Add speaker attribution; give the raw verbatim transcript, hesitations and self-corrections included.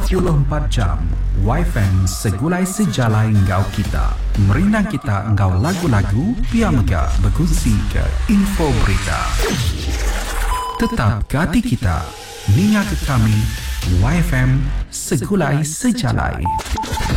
Speaker 1: puluh empat jam. Y F M segulai sejalai engkau kita. Merindang kita engkau lagu-lagu, pia megah berkongsi ke info berita. Tetap ke hati kita, ninga ke kami, Y F M segulai sejalai.